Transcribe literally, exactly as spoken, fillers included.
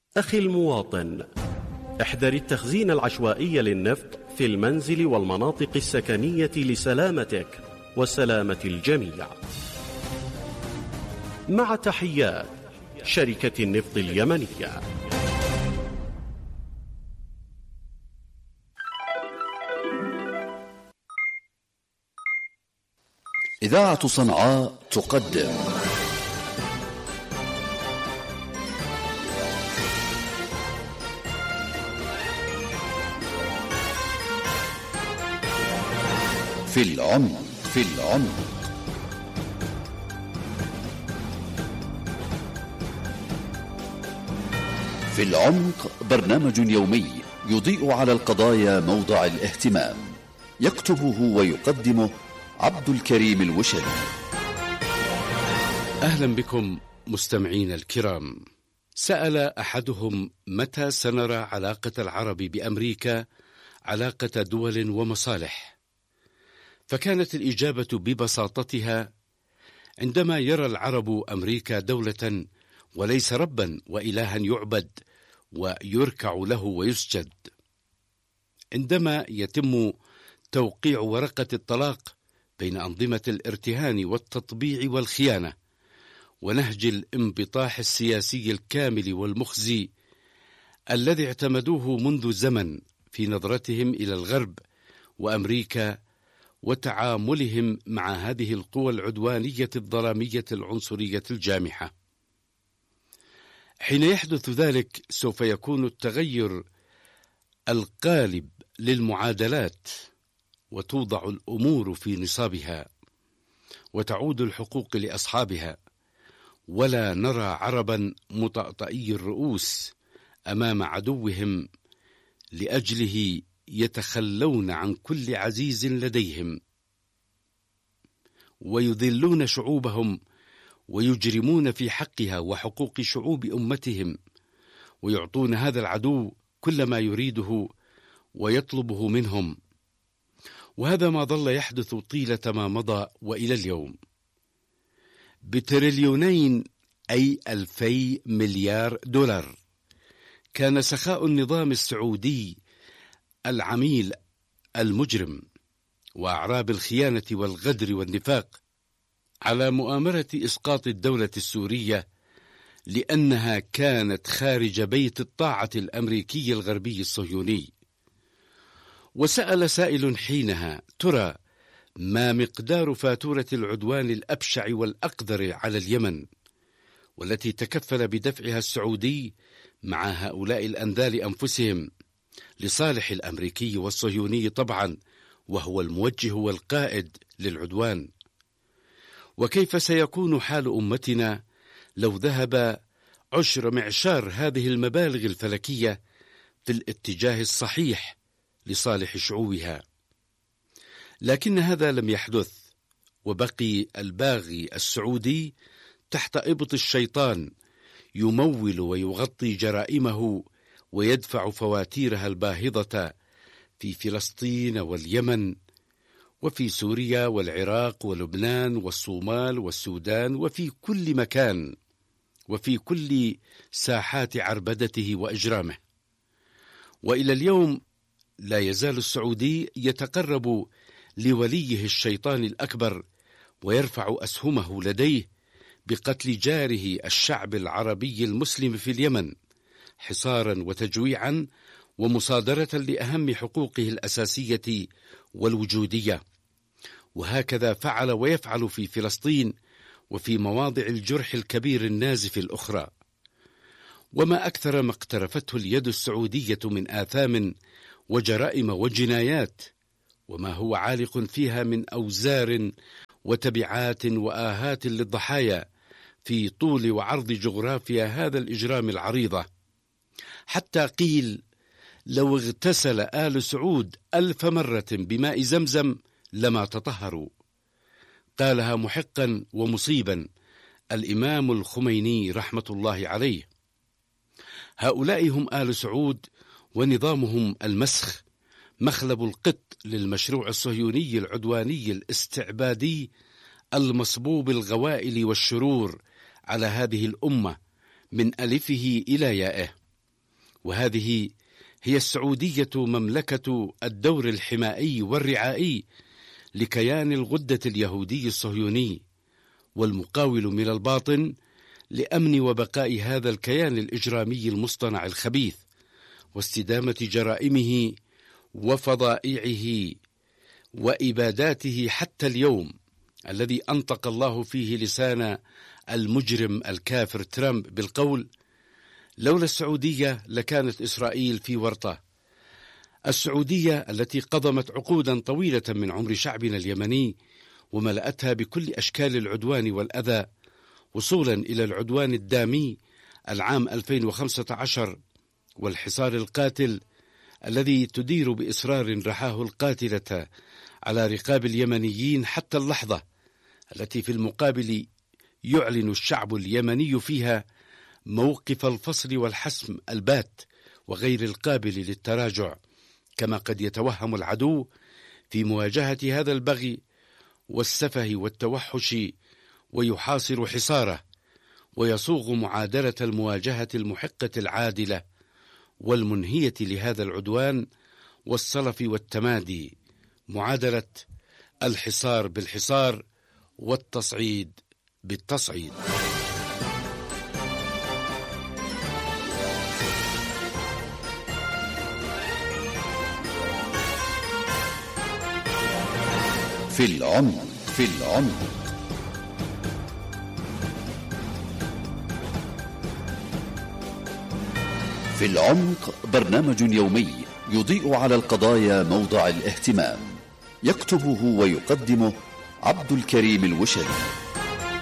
أخي المواطن، احذر التخزين العشوائي للنفط في المنزل والمناطق السكنية لسلامتك وسلامة الجميع. مع تحيات شركة النفط اليمنية. إذاعة صنعاء تقدم في العمق في العمق في العمق برنامج يومي يضيء على القضايا موضع الاهتمام، يكتبه ويقدمه عبد الكريم الوشري. أهلا بكم مستمعين الكرام. سأل أحدهم متى سنرى علاقة العرب بأمريكا علاقة دول ومصالح، فكانت الإجابة ببساطتها: عندما يرى العرب أمريكا دولة وليس ربا وإلها يعبد ويركع له ويسجد. عندما يتم توقيع ورقة الطلاق بين أنظمة الارتهان والتطبيع والخيانة ونهج الانبطاح السياسي الكامل والمخزي الذي اعتمدوه منذ زمن في نظرتهم إلى الغرب وأمريكا وتعاملهم مع هذه القوى العدوانية الظلامية العنصرية الجامحة. حين يحدث ذلك سوف يكون التغير القالب للمعادلات، وتوضع الأمور في نصابها، وتعود الحقوق لأصحابها، ولا نرى عربا مطأطئي الرؤوس أمام عدوهم لأجله يتخلون عن كل عزيز لديهم ويذلون شعوبهم ويجرمون في حقها وحقوق شعوب أمتهم، ويعطون هذا العدو كل ما يريده ويطلبه منهم. وهذا ما ظل يحدث طيلة ما مضى وإلى اليوم. بتريليونين أي ألفي مليار دولار كان سخاء النظام السعودي العميل المجرم وأعراب الخيانة والغدر والنفاق على مؤامرة إسقاط الدولة السورية لأنها كانت خارج بيت الطاعة الأمريكي الغربي الصهيوني. وسأل سائل حينها: ترى ما مقدار فاتورة العدوان الأبشع والأقذر على اليمن، والتي تكفل بدفعها السعودي مع هؤلاء الأنذال أنفسهم لصالح الأمريكي والصهيوني طبعا، وهو الموجه والقائد للعدوان؟ وكيف سيكون حال أمتنا لو ذهب عشر معشار هذه المبالغ الفلكية في الاتجاه الصحيح لصالح شعوبها؟ لكن هذا لم يحدث، وبقي الباغي السعودي تحت إبط الشيطان يمول ويغطي جرائمه ويدفع فواتيرها الباهظة في فلسطين واليمن وفي سوريا والعراق ولبنان والصومال والسودان وفي كل مكان وفي كل ساحات عربدته وإجرامه. وإلى اليوم لا يزال السعودي يتقرب لوليه الشيطان الأكبر ويرفع أسهمه لديه بقتل جاره الشعب العربي المسلم في اليمن حصارا وتجويعا ومصادرة لأهم حقوقه الأساسية والوجودية. وهكذا فعل ويفعل في فلسطين وفي مواضع الجرح الكبير النازف الأخرى. وما أكثر ما اقترفته اليد السعودية من آثام وجرائم وجنايات، وما هو عالق فيها من أوزار وتبعات وآهات للضحايا في طول وعرض جغرافيا هذا الإجرام العريضة، حتى قيل لو اغتسل آل سعود ألف مرة بماء زمزم لما تطهروا. قالها محقا ومصيبا الإمام الخميني رحمة الله عليه. هؤلاء هم آل سعود، ونظامهم المسخ مخلب القط للمشروع الصهيوني العدواني الاستعبادي المصبوب الغوائل والشرور على هذه الأمة من ألفه إلى يائه. وهذه هي السعودية، مملكة الدور الحمائي والرعائي لكيان الغدة اليهودي الصهيوني، والمقاول من الباطن لأمن وبقاء هذا الكيان الإجرامي المصطنع الخبيث واستدامة جرائمه وفظائعه وإباداته حتى اليوم الذي أنطق الله فيه لسان المجرم الكافر ترامب بالقول: لولا السعودية لكانت إسرائيل في ورطة. السعودية التي قضمت عقودا طويلة من عمر شعبنا اليمني وملأتها بكل أشكال العدوان والأذى، وصولا إلى العدوان الدامي العام ألفين وخمسة عشر والحصار القاتل الذي تدير بإصرار رحاه القاتلة على رقاب اليمنيين حتى اللحظة التي في المقابل يعلن الشعب اليمني فيها موقف الفصل والحسم البات وغير القابل للتراجع، كما قد يتوهم العدو في مواجهة هذا البغي والسفه والتوحش ويحاصر حصاره ويصوغ معادلة المواجهة المحقة العادلة والمنهية لهذا العدوان والصلف والتمادي، معادلة الحصار بالحصار والتصعيد بالتصعيد. في العمق في العمق في العمق برنامج يومي يضيء على القضايا موضع الاهتمام، يكتبه ويقدمه عبد الكريم الوشلي.